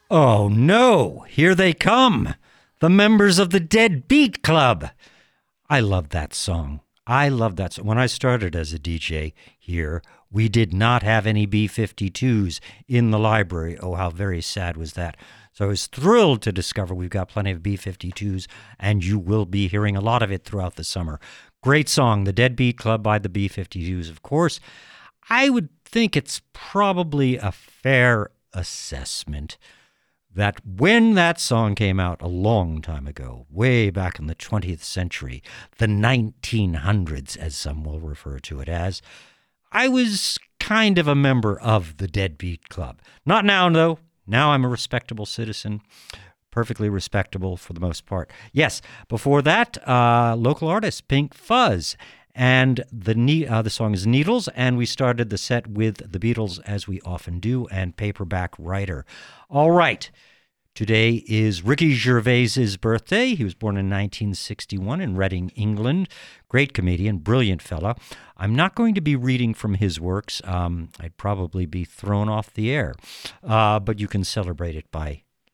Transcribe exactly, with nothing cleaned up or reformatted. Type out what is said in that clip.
Oh no, here they come, the members of the Dead Beat Club. I love that song. I love that song. When I started as a D J here, we did not have any B fifty-twos in the library. Oh, how very sad was that. So I was thrilled to discover we've got plenty of B fifty-twos, and you will be hearing a lot of it throughout the summer. Great song, The Dead Beat Club by the B fifty-twos, of course. I would think it's probably a fair assessment that when that song came out a long time ago, way back in the twentieth century, the nineteen hundreds, as some will refer to it as, I was kind of a member of the Dead Beat Club. Not now, though. Now I'm a respectable citizen, perfectly respectable for the most part. Yes, before that, uh, local artist Pink Fuzz. And the ne- uh, the song is Needles, and we started the set with the Beatles, as we often do, and Paperback Writer. All right, today is Ricky Gervais's birthday. He was born in nineteen sixty-one in Reading, England. Great comedian, brilliant fella. I'm not going to be reading from his works. Um, I'd probably be thrown off the air, uh, but you can celebrate it by